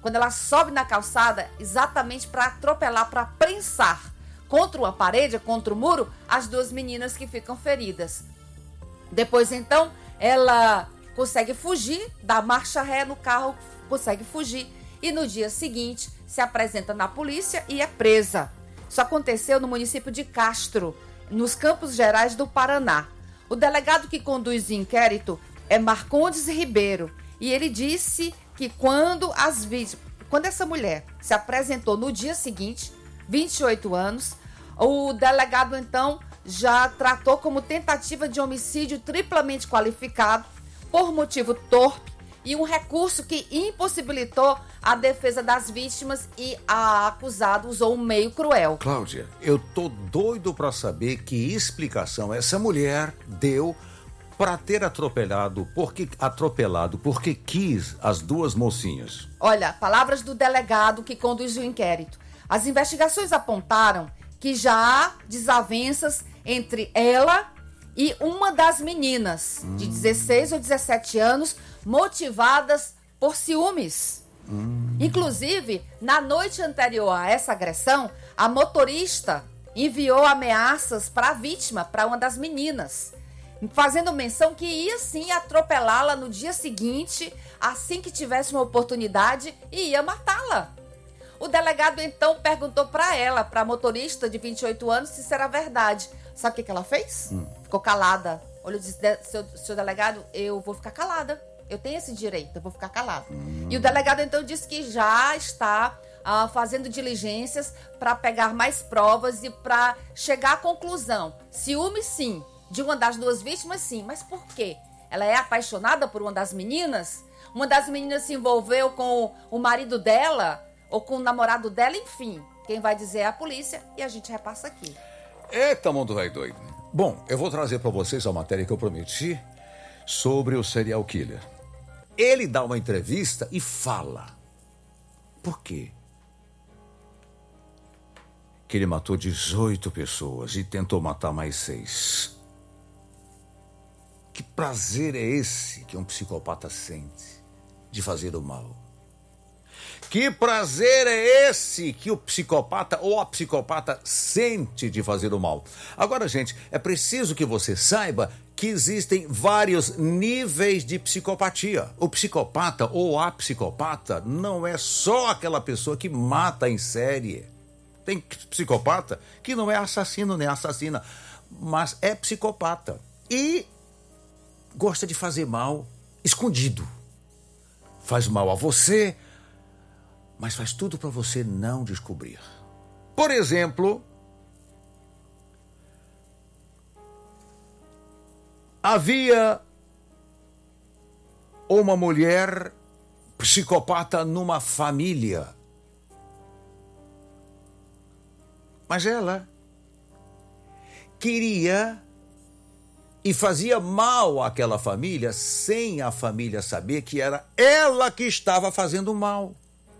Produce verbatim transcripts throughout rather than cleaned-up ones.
quando ela sobe na calçada exatamente para atropelar, para prensar contra uma parede, contra o muro, as duas meninas que ficam feridas. Depois, então, ela consegue fugir, dá marcha ré no carro, consegue fugir e no dia seguinte se apresenta na polícia e é presa. Isso aconteceu no município de Castro, nos Campos Gerais do Paraná. O delegado que conduz o inquérito é Marcondes Ribeiro e ele disse que quando as vítimas, quando essa mulher se apresentou no dia seguinte, vinte e oito anos, o delegado então já tratou como tentativa de homicídio triplamente qualificado por motivo torpe e um recurso que impossibilitou a defesa das vítimas e a acusada usou um meio cruel. Cláudia, eu tô doido pra saber que explicação essa mulher deu para ter atropelado porque, atropelado porque quis as duas mocinhas. Olha, palavras do delegado que conduz o inquérito. As investigações apontaram que já há desavenças entre ela e uma das meninas hum. de dezesseis ou dezessete anos, motivadas por ciúmes. Hum. Inclusive, na noite anterior a essa agressão, a motorista enviou ameaças para a vítima, para uma das meninas, fazendo menção que ia sim atropelá-la no dia seguinte, assim que tivesse uma oportunidade, e ia matá-la. O delegado então perguntou para ela, para a motorista de vinte e oito anos, se isso era verdade. Sabe o que, que ela fez? Hum. Ficou calada. Olha, eu disse, seu, seu delegado, eu vou ficar calada. Eu tenho esse direito, eu vou ficar calada. Hum. E o delegado então disse que já está uh, fazendo diligências para pegar mais provas e para chegar à conclusão. Ciúme, sim. De uma das duas vítimas, sim. Mas por quê? Ela é apaixonada por uma das meninas? Uma das meninas se envolveu com o marido dela ou com o namorado dela, enfim. Quem vai dizer é a polícia e a gente repassa aqui. Eita, mundo vai doido. Bom, eu vou trazer para vocês a matéria que eu prometi sobre o serial killer. Ele dá uma entrevista e fala. Por quê? Que ele matou dezoito pessoas e tentou matar mais seis. Que prazer é esse que um psicopata sente de fazer o mal? Que prazer é esse que o psicopata ou a psicopata sente de fazer o mal? Agora, gente, é preciso que você saiba que existem vários níveis de psicopatia. O psicopata ou a psicopata não é só aquela pessoa que mata em série. Tem psicopata que não é assassino nem assassina, mas é psicopata e gosta de fazer mal escondido. Faz mal a você, mas faz tudo para você não descobrir. Por exemplo, havia uma mulher psicopata numa família. Mas ela queria e fazia mal àquela família sem a família saber que era ela que estava fazendo mal.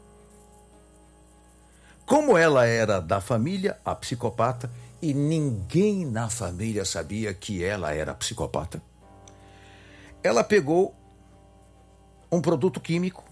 Como ela era da família, a psicopata, e ninguém na família sabia que ela era psicopata, ela pegou um produto químico,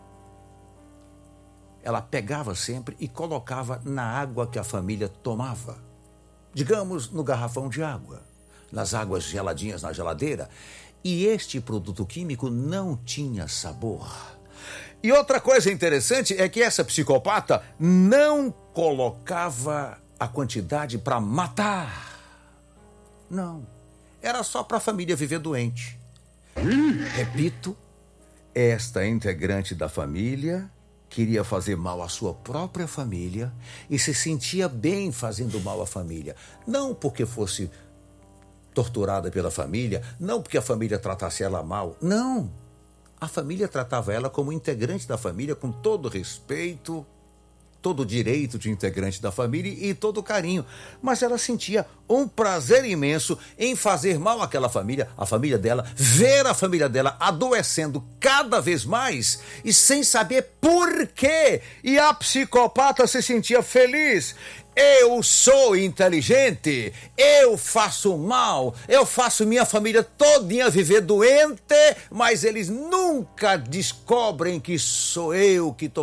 ela pegava sempre e colocava na água que a família tomava. Digamos, no garrafão de água, nas águas geladinhas na geladeira, e este produto químico não tinha sabor. E outra coisa interessante é que essa psicopata não colocava a quantidade para matar. Não, era só para a família viver doente. Repito, esta integrante da família queria fazer mal à sua própria família e se sentia bem fazendo mal à família. Não porque fosse torturada pela família, não porque a família tratasse ela mal, não. A família tratava ela como integrante da família, com todo respeito, todo o direito de integrante da família e todo o carinho. Mas ela sentia um prazer imenso em fazer mal àquela família, a família dela, ver a família dela adoecendo cada vez mais e sem saber por quê. E a psicopata se sentia feliz. Eu sou inteligente, eu faço mal, eu faço minha família todinha viver doente, mas eles nunca descobrem que sou eu que estou